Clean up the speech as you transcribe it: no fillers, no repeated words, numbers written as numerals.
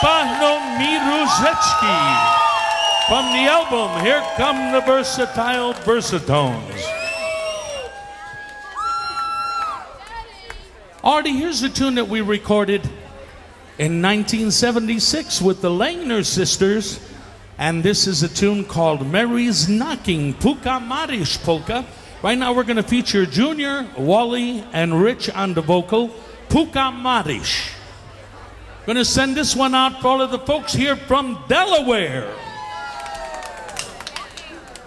Stefano Miruzetsky. From the album, Here Come the Versatile Versatones. Artie, here's a tune that we recorded in 1976 with the Langner sisters. And this is a tune called Mary's Knocking, Puka Marish Polka. Right now we're going to feature Junior, Wally, and Rich on the vocal. Puka Marish. Going to send this one out for all of the folks here from Delaware.